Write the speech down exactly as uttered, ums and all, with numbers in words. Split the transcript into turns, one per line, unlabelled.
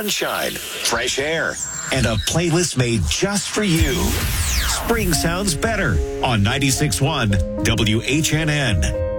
sunshine, fresh air, and a playlist made just for you. Spring sounds better on ninety-six point one W H N N.